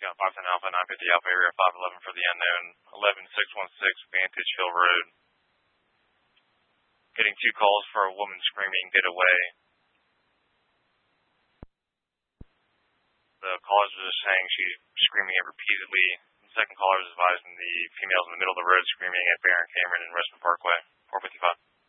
Got 510 Alpha, 950 Alpha, area 511 for the unknown, 11616 Vantage Hill Road. Getting 2 calls for a woman screaming, get away. The callers are just saying she's screaming it repeatedly. The second caller is advising the females in the middle of the road screaming at Barron Cameron and Westman Parkway, 455.